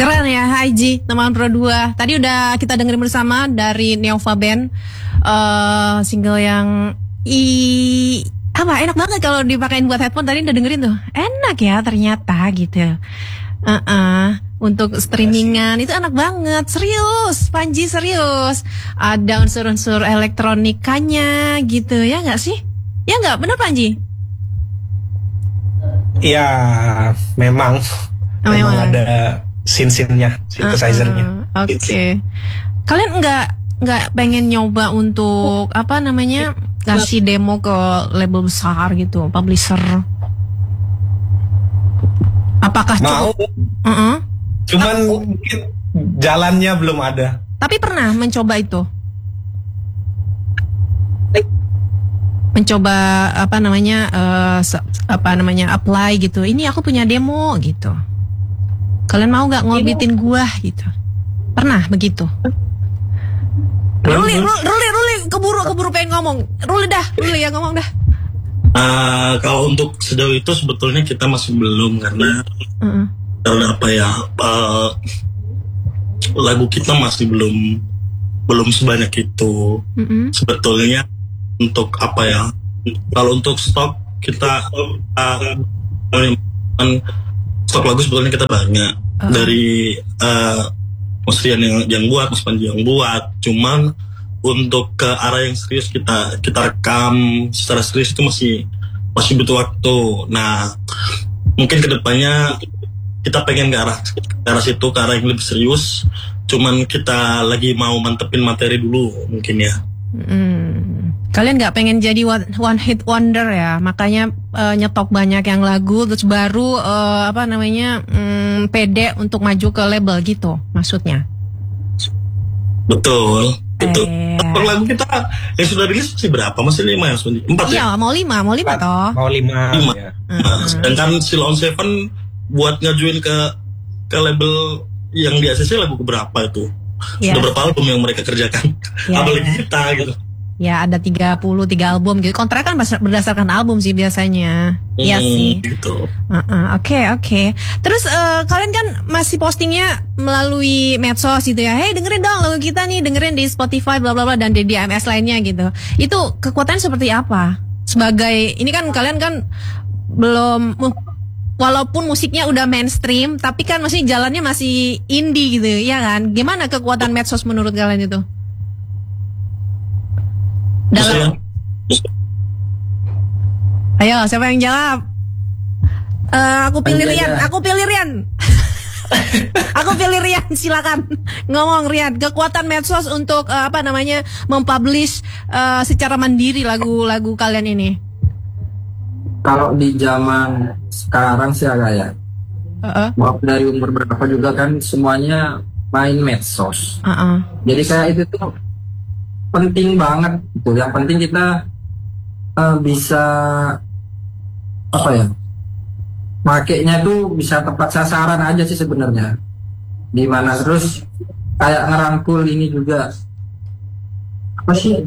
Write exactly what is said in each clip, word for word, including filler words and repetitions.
Keren ya, Haji, teman Pro dua. Tadi udah kita dengerin bersama dari Neova Band, uh, single yang i apa enak banget kalau dipakein buat headphone. Tadi udah dengerin tuh, enak ya ternyata gitu. Uh-uh. Untuk streamingan itu enak banget, serius, Panji serius. Ada unsur-unsur elektronikanya gitu ya nggak sih? Ya nggak, bener Panji? Ya memang, oh, memang, memang ada sin-sinnya, synthesizer-nya. Uh-uh. Oke. Okay. Kalian nggak nggak pengen nyoba untuk apa namanya kasih demo ke label besar gitu, publisher? Apakah mau? cukup? Uh-uh. Cuman mungkin jalannya belum ada. Tapi pernah mencoba itu? Mencoba apa namanya uh, apa namanya apply gitu. Ini aku punya demo gitu. Kalian mau nggak ngorbitin gua gitu? Pernah begitu? Ruli, Ruli, Ruli, Ruli, keburu, keburu pengen ngomong. Ruli dah, Ruli yang ngomong dah. Uh, kalau untuk sejauh itu sebetulnya kita masih belum karena uh-uh. karena apa ya uh, lagu kita masih belum belum sebanyak itu uh-uh. sebetulnya. Untuk apa ya, kalau untuk stok kita uh, stok lagu sebetulnya kita banyak uh-uh. dari uh, Mas Rian yang, yang buat, Mas Panji yang buat. Cuman untuk ke arah yang serius kita kita rekam secara serius itu masih masih butuh waktu. Nah mungkin kedepannya kita pengen ke arah ke arah situ, ke arah yang lebih serius. Cuman kita lagi mau mantepin materi dulu mungkin ya. Hmm. Kalian nggak pengen jadi one, one hit wonder ya, makanya uh, nyetok banyak yang lagu terus baru uh, apa namanya um, pede untuk maju ke label gitu maksudnya? Betul, betul. Eh. Lagu kita yang sudah rilis masih berapa? Masih lima ya? Empat ya? Iya, mau lima, mau lima toh? Mau lima. lima. Ya. Nah, sedangkan Still on Seven buat ngajuin ke ke label yang di A C C lagu keberapa itu? Yeah. Sudah berapa album yang mereka kerjakan? Yeah. Apalagi kita gitu. Ya ada tiga puluh tiga album gitu. Kontrak kan berdasarkan album sih biasanya. Iya hmm, sih. Gitu. Uh-uh, Oke okay, oke. Okay. Terus uh, kalian kan masih postingnya melalui medsos gitu ya. Hey dengerin dong lagu kita nih, dengerin di Spotify bla bla bla dan di D M S lainnya gitu. Itu kekuatan seperti apa? Sebagai ini kan kalian kan belum, walaupun musiknya udah mainstream, tapi kan masih jalannya masih indie gitu, ya kan? Gimana kekuatan medsos menurut kalian itu? Dalam. Ayo, siapa yang jawab? Uh, aku pilih Rian, aku pilih Rian. Aku pilih Rian, silakan ngomong Rian. Kekuatan medsos untuk uh, apa namanya mempublish uh, secara mandiri lagu-lagu kalian ini. Kalau di zaman sekarang sih agak ya. Uh-uh. Maaf dari umur berapa juga kan semuanya main medsos. Uh-uh. Jadi kayak itu tuh penting banget gitu. Yang penting kita uh, bisa apa ya? Makainya tuh bisa tepat sasaran aja sih sebenarnya. Dimana terus kayak ngerangkul ini juga apa sih?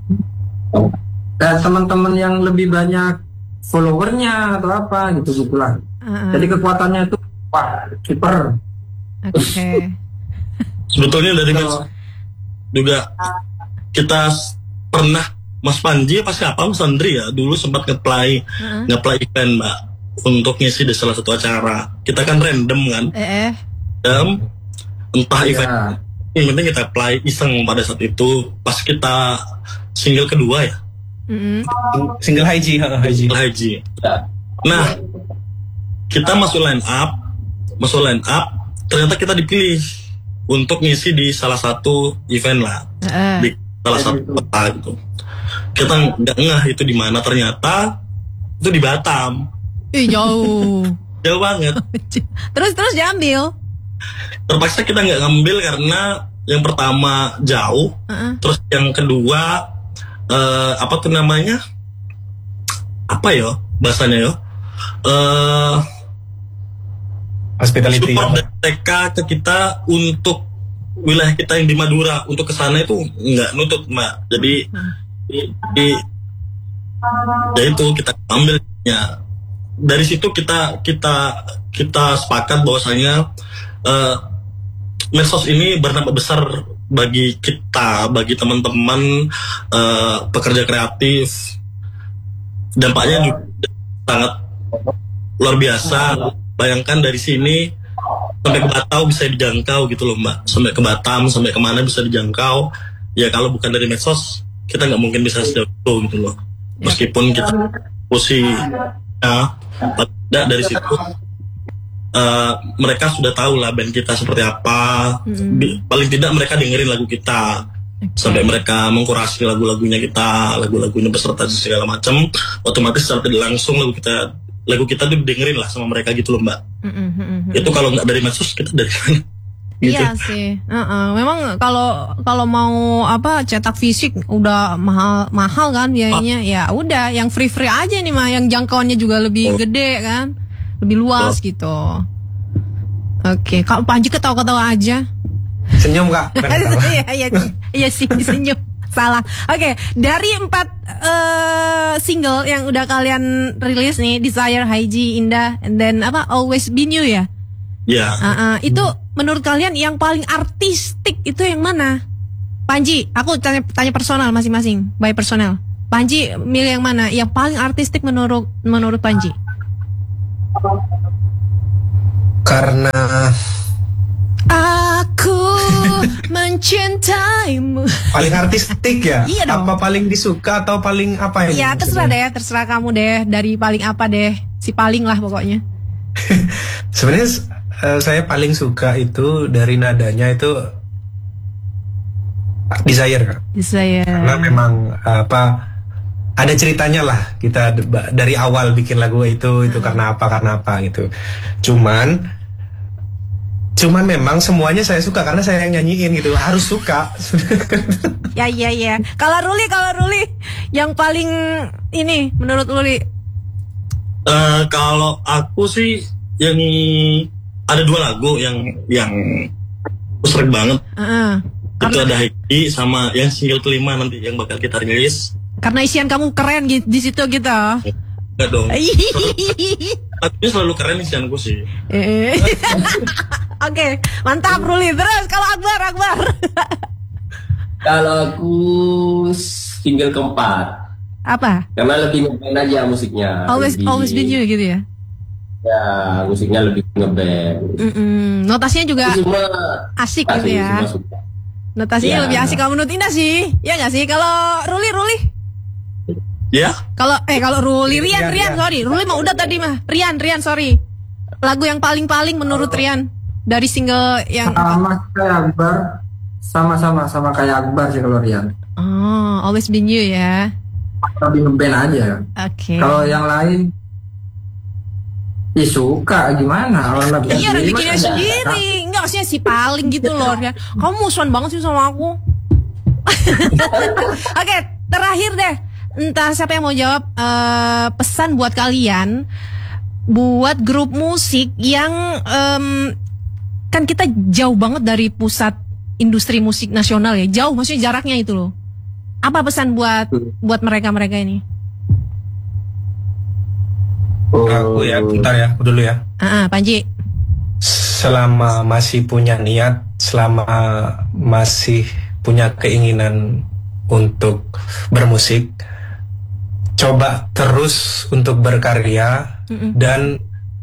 Kayak teman-teman yang lebih banyak followernya atau apa gitu gitulah. Uh-uh. Jadi kekuatannya itu wah super. Oke. Okay. Sebetulnya dari so, juga kita pernah Mas Panji apa siapa Mas Andri ya dulu sempat nge-play uh-huh. nge-play event Mbak untuk ngisi di salah satu acara. Kita kan random kan. Eh. Dan entah ya. event yang penting kita play iseng pada saat itu pas kita single kedua ya. Mm-hmm. Single Haji, Haji. Haji. Nah, kita masuk line up, masuk line up, ternyata kita dipilih untuk ngisi di salah satu event lah, uh. di salah satu kota gitu. Kita nggak ngeh itu di mana, ternyata itu di Batam. Ih jauh. Jauh banget. Terus terus diambil. Terpaksa kita nggak ngambil karena yang pertama jauh, uh-uh. terus yang kedua uh, apa tuh namanya? Apa ya bahasanya ya? Uh, Hospitality. Support dari T K ke kita untuk wilayah kita yang di Madura untuk ke sana itu nggak nutup Mbak. Jadi uh. di, di ya itu kita ambilnya. Dari situ kita kita kita sepakat bahwasanya uh, medsos ini bernampak besar bagi kita, bagi teman-teman uh, pekerja kreatif. Dampaknya juga sangat luar biasa. Bayangkan dari sini sampai ke Batam bisa dijangkau gitu loh Mbak. Sampai ke Batam, sampai kemana bisa dijangkau. Ya kalau bukan dari medsos, kita nggak mungkin bisa sejauh itu gitu loh. Meskipun kita posisi ya, tidak dari situ. Uh, mereka sudah tahu lah band kita seperti apa. Mm-hmm. Paling tidak mereka dengerin lagu kita. Okay. Sampai mereka mengkurasi lagu-lagunya kita, lagu-lagunya beserta segala macam. Otomatis secara tidak langsung lagu kita lagu kita tuh dengerin lah sama mereka gitu loh Mbak. Mm-hmm. Itu kalau nggak dari medsos kita dari mana? Gitu. Iya sih. Uh-uh. Memang kalau kalau mau apa cetak fisik udah mahal mahal kan biayanya. Ah. Ya udah yang free-free aja nih mah, yang jangkauannya juga lebih oh. gede kan. Lebih luas oh. gitu. Oke, kalau Panji ketawa-ketawa aja. Senyum Kak. Iya, iya, iya sih senyum. Salah. Oke, dari empat uh, single yang udah kalian rilis nih, Desire, Haiji, Indah, and then apa Always Be New ya? Iya. Yeah. Uh-uh. Itu menurut kalian yang paling artistik itu yang mana? Panji, aku tanya tanya personal masing-masing, by personal. Panji milih yang mana? Yang paling artistik menurut menurut Panji? Karena aku mencintaimu. Paling artistik ya? Iya dong. Apa paling disuka atau paling apa ya? Iya terserah deh, terserah kamu deh. Dari paling apa deh? Si paling lah pokoknya. Sebenarnya uh, saya paling suka itu dari nadanya itu Desire Kak. Desire. Karena memang uh, apa ada ceritanya lah kita dari awal bikin lagu itu itu karena apa karena apa gitu. Cuman cuman memang semuanya saya suka karena saya yang nyanyiin gitu, harus suka. Ya ya ya. Kalau Ruli kalau Ruli yang paling ini menurut Ruli? Uh, kalau aku sih yang ada dua lagu yang yang sering banget. Uh-uh. Itu karena ada Haiji sama yang single kelima nanti yang bakal kita rilis. Karena isian kamu keren di, di situ gitu. Enggak dong. Tapi selalu keren isianku sih. Oke, okay, mantap Ruli. Terus kalau Akbar, Akbar. Kalau aku single keempat. Apa? Karena lebih ngeband aja musiknya. Always lebih, always been you gitu ya. Ya, musiknya lebih ngeband. Mm-mm. Notasinya juga semua asik gitu ya. Notasinya ya. Lebih asik kalau menurut Indah sih. Ya nggak sih? Kalau Ruli, Ruli? Ya. Kalau eh kalau Ruli Rian, Rian, sorry. Ruli mah udah tadi mah. Rian, Rian, sorry. Lagu yang paling-paling menurut Rian dari single yang sama kayak Akbar. Sama-sama sama kayak Akbar sih kalau Rian. Oh, Always Been You ya. Lebih ngeband aja. Oke. Okay. Kalau yang lain ya suka gimana? Orang iya, orang bikinnya sendiri. Enggak maksudnya si paling gitu loh. Kamu musuhan banget sih sama aku. Oke, okay, terakhir deh. Entah siapa yang mau jawab uh, pesan buat kalian, buat grup musik yang um, kan kita jauh banget dari pusat industri musik nasional ya, jauh maksudnya jaraknya itu loh. Apa pesan buat buat mereka-mereka ini? Oh, aku ya, bentar ya, aku dulu ya. Ah, Panji. Selama masih punya niat, selama masih punya keinginan untuk bermusik, coba terus untuk berkarya Mm-mm. dan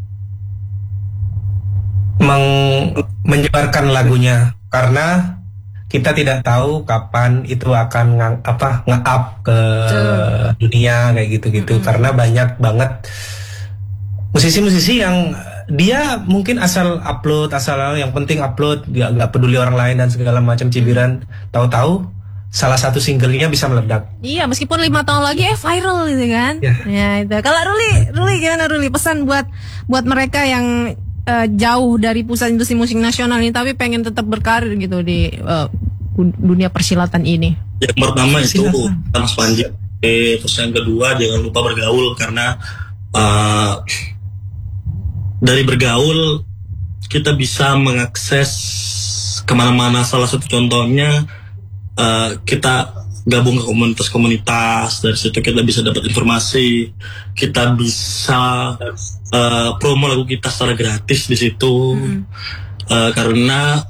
meng- menyebarkan lagunya, karena kita tidak tahu kapan itu akan ngang, apa nge-up ke Tuh. dunia kayak gitu-gitu. Mm-mm. Karena banyak banget musisi-musisi yang dia mungkin asal upload, asal yang penting upload, gak, gak peduli orang lain dan segala macam cibiran. Tahu-tahu salah satu singlenya bisa meledak. Iya, meskipun lima tahun lagi eh viral gitu kan. Ya, ya itu. Kalau Ruli, Ruli gimana Ruli? Pesan buat buat mereka yang uh, jauh dari pusat industri musik nasional ini tapi pengen tetap berkarir gitu di uh, dunia persilatan ini. Yang pertama itu Mas Panji. Eh, terus yang kedua jangan lupa bergaul, karena uh, dari bergaul kita bisa mengakses kemana-mana. Salah satu contohnya Uh, kita gabung ke komunitas-komunitas, dari situ kita bisa dapat informasi, kita bisa uh, promo lagu kita secara gratis di situ, mm. uh, karena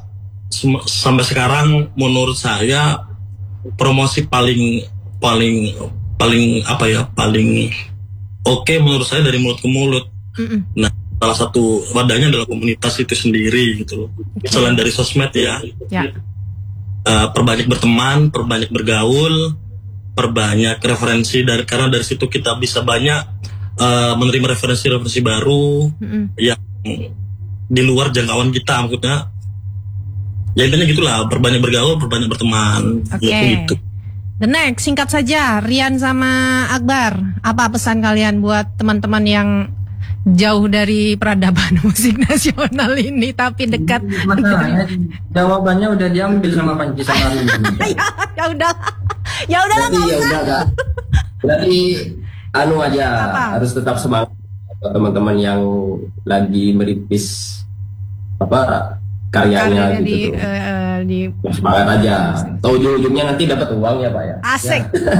sem- sampai sekarang menurut saya promosi paling paling paling apa ya paling oke menurut saya dari mulut ke mulut. Mm-mm. Nah, salah satu wadahnya adalah komunitas itu sendiri gitu loh. Selain dari sosmed ya, Ya. uh, perbanyak berteman, perbanyak bergaul, perbanyak referensi dari karena dari situ kita bisa banyak uh, menerima referensi-referensi baru Mm-mm. yang di luar jangkauan kita, maksudnya. Ya intinya gitulah, perbanyak bergaul, perbanyak berteman. Oke. Ya, gitu. The next, singkat saja, Rian sama Akbar, apa pesan kalian buat teman-teman yang jauh dari peradaban musik nasional ini tapi dekat? Masalahnya jawabannya udah diambil sama Panji sama Rini. ya, ya udah, ya udahlah Berarti nggak ya usah. udah Kak. Berarti anu aja Apa? harus tetap semangat buat teman-teman yang lagi merintis apa karyanya Karyanya di, gitu tuh. eh, di Semangat aja. Tahu ujung-ujungnya nanti dapat uang ya Pak ya. asik,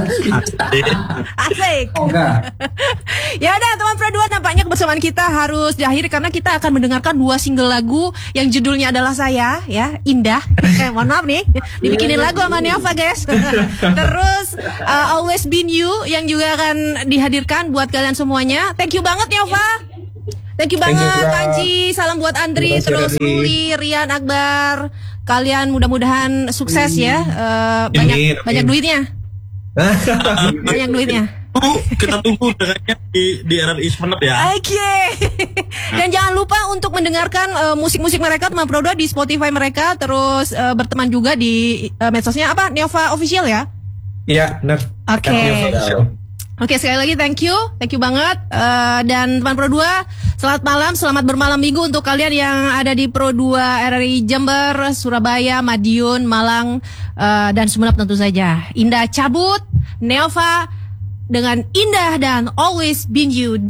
asik. Oh enggak. Ya udah teman Pro dua, nampaknya kebersamaan kita harus diakhiri karena kita akan mendengarkan dua single lagu yang judulnya adalah Saya, ya, Indah. Eh, mohon maaf nih, dibikinin lagu sama Neova guys. Terus uh, Always Been You yang juga akan dihadirkan buat kalian semuanya. Thank you banget Neova. Thank you Thank you, banget Kak. Panji. Salam buat Andri, Terima kasih, terus Riri. Ruli, Rian, Akbar. Kalian mudah-mudahan sukses ya. Uh, banyak Amin, amin. banyak duitnya. Banyak duitnya. Oh, kita tunggu dengannya di di R R I Sumeneb ya. Oke. Dan jangan lupa untuk mendengarkan uh, musik-musik mereka teman Pro dua di Spotify mereka, terus uh, berteman juga di uh, medsosnya apa? Neova Official ya. Iya, benar. Oke. Oke, sekali lagi thank you. Thank you banget. Uh, dan teman Pro dua, selamat malam, selamat bermalam minggu untuk kalian yang ada di Pro dua R R I Jember, Surabaya, Madiun, Malang, uh, dan Sumeneb tentu saja. Indah cabut, Neova dengan Indah dan Always Been You.